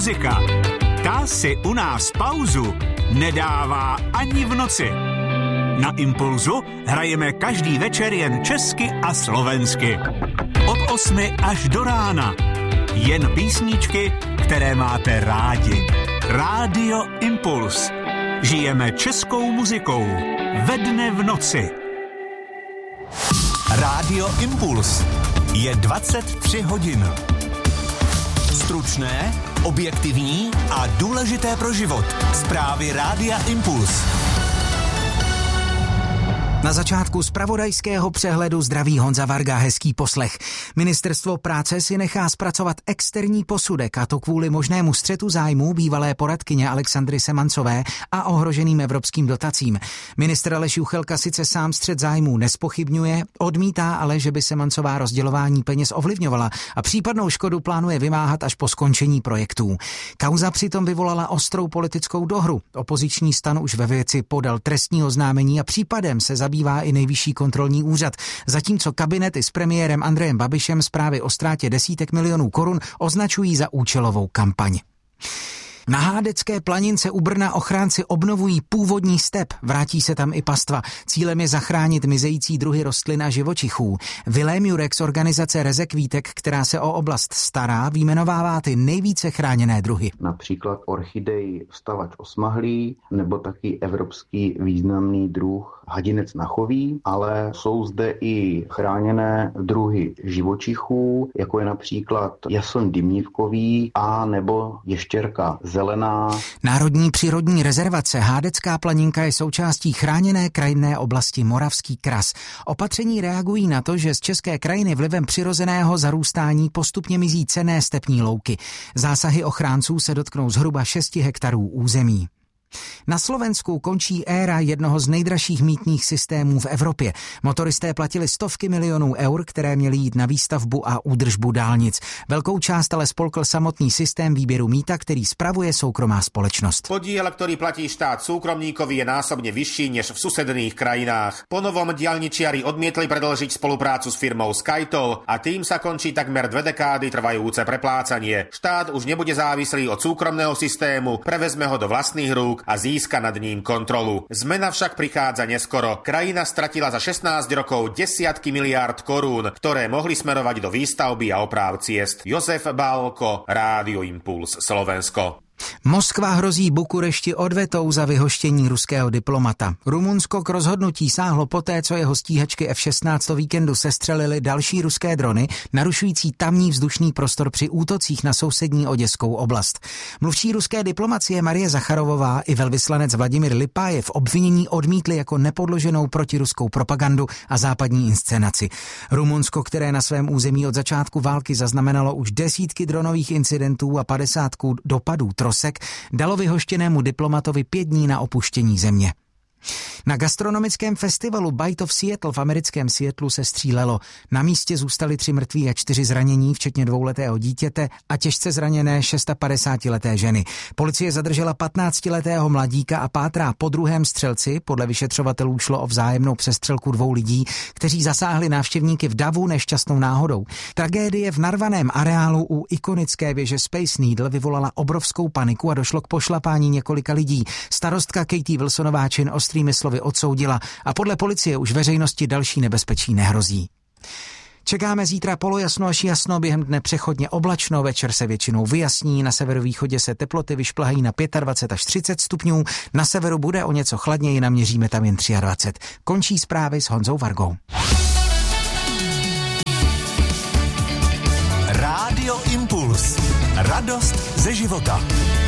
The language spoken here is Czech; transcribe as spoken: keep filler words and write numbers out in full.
muzika. Ta si u nás pauzu nedává ani v noci. Na Impulzu hrajeme každý večer jen česky a slovensky. Od osmi až do rána. Jen písničky, které máte rádi. Rádio Impuls. Žijeme českou muzikou. Ve dne v noci. Rádio Impuls. Je dvacet tři hodin. Stručné, objektivní a důležité pro život. Zprávy Rádia Impuls. Na začátku zpravodajského přehledu zdraví Honza Varga, hezký poslech. Ministerstvo práce si nechá zpracovat externí posudek, a to kvůli možnému střetu zájmů bývalé poradkyně Alexandry Semancové a ohroženým evropským dotacím. Ministr Aleš Juchelka sice sám střet zájmů nespochybňuje, odmítá ale, že by Semancová rozdělování peněz ovlivňovala a případnou škodu plánuje vymáhat až po skončení projektů. Kauza přitom vyvolala ostrou politickou dohru. Opoziční STAN už ve věci podal trestní oznámení a případem se zabývá i Nejvyšší kontrolní úřad, zatímco kabinety s premiérem Andrejem Babišem zprávy o ztrátě desítek milionů korun označují za účelovou kampaň. Na Hádecké planince u Brna ochránci obnovují původní step, vrátí se tam i pastva. Cílem je zachránit mizející druhy rostlin a živočichů. Vilém Jurek z organizace Rezekvítek, která se o oblast stará, vyjmenovává ty nejvíce chráněné druhy. Například orchidej vstavač osmahlý, nebo taky evropský významný druh hadinec nachový, ale jsou zde i chráněné druhy živočichů, jako je například jason dymnívkový a nebo ještěrka zelená. Národní přírodní rezervace Hádecká planinka je součástí chráněné krajinné oblasti Moravský kras. Opatření reagují na to, že z české krajiny vlivem přirozeného zarůstání postupně mizí cenné stepní louky. Zásahy ochránců se dotknou zhruba šesti hektarů území. Na Slovensku končí éra jednoho z nejdražších mýtných systémů v Evropě. Motoristé platili stovky milionů eur, které měly jít na výstavbu a údržbu dálnic. Velkou část ale spolkl samotný systém výběru mýta, který spravuje soukromá spoločnost. Podiel, ktorý platí štát súkromníkovi, je násobne vyšší než v susedných krajinách. Po novom diaľničiari odmietli predĺžiť spoluprácu s firmou SkyToll a tým sa končí takmer dve dekády trvajúce preplácanie. Štát už nebude závislý od súkromného systému, prevezme ho do vlastných rúk a získa nad ním kontrolu. Zmena však prichádza neskoro. Krajina stratila za šestnásť rokov desiatky miliárd korún, ktoré mohli smerovať do výstavby a opráv ciest. Jozef Bálko, Rádio Impuls, Slovensko. Moskva hrozí Bukurešti odvetou za vyhoštění ruského diplomata. Rumunsko k rozhodnutí sáhlo poté, co jeho stíhačky F šestnáct o víkendu sestřelily další ruské drony, narušující tamní vzdušný prostor při útocích na sousední Oděskou oblast. Mluvčí ruské diplomacie Marie Zacharovová i velvyslanec Vladimír Lipájev obvinění odmítli jako nepodloženou protiruskou propagandu a západní inscenaci. Rumunsko, které na svém území od začátku války zaznamenalo už desítky dronových incidentů a padesátku dopadů trosek, dalo vyhoštěnému diplomatovi pět dní na opuštění země. Na gastronomickém festivalu Bite of Seattle v americkém Seattlu se střílelo. Na místě zůstali tři mrtví a čtyři zranění, včetně dvouletého dítěte a těžce zraněné šestapadesátileté ženy. Policie zadržela patnáctiletého mladíka a pátrá po druhém střelci. Podle vyšetřovatelů šlo o vzájemnou přestřelku dvou lidí, kteří zasáhli návštěvníky v davu nešťastnou náhodou. Tragédie v narvaném areálu u ikonické věže Space Needle vyvolala obrovskou paniku a došlo k pošlapání několika lidí. Starostka Katie Wilsonová čin ostrými slovy odsoudila a podle policie už veřejnosti další nebezpečí nehrozí. Čekáme zítra polojasno až jasno, během dne přechodně oblačno, večer se většinou vyjasní, na severovýchodě se teploty vyšplhají na dvacet pět až třicet stupňů, na severu bude o něco chladněji, naměříme tam jen dvacet tři. Končí zprávy s Honzou Vargou. Rádio Impuls. Radost ze života.